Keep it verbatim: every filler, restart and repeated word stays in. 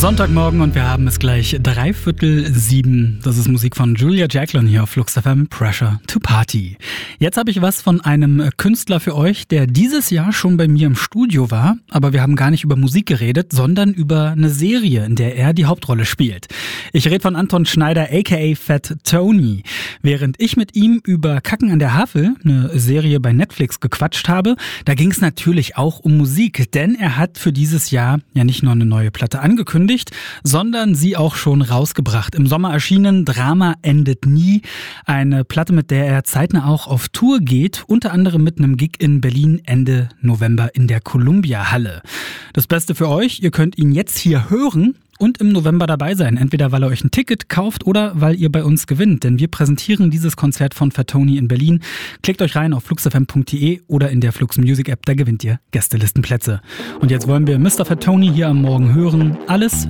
Sonntagmorgen und wir haben es gleich dreiviertel sieben. Das ist Musik von Julia Jacklin hier auf Flux F M, Pressure to Party. Jetzt habe ich was von einem Künstler für euch, der dieses Jahr schon bei mir im Studio war. Aber wir haben gar nicht über Musik geredet, sondern über eine Serie, in der er die Hauptrolle spielt. Ich rede von Anton Schneider, aka Fat Tony. Während ich mit ihm über Kacken an der Havel, eine Serie bei Netflix, gequatscht habe, da ging es natürlich auch um Musik. Denn er hat für dieses Jahr ja nicht nur eine neue Platte angekündigt, sondern sie auch schon rausgebracht. Im Sommer erschienen Drama endet nie. Eine Platte, mit der er zeitnah auch auf Tour geht, unter anderem mit einem Gig in Berlin Ende November in der Columbia Halle. Das Beste für euch, ihr könnt ihn jetzt hier hören und im November dabei sein. Entweder weil ihr euch ein Ticket kauft oder weil ihr bei uns gewinnt. Denn wir präsentieren dieses Konzert von Fat Tony in Berlin. Klickt euch rein auf fluxfm punkt de oder in der Flux Music App, da gewinnt ihr Gästelistenplätze. Und jetzt wollen wir Mister Fat Tony hier am Morgen hören. Alles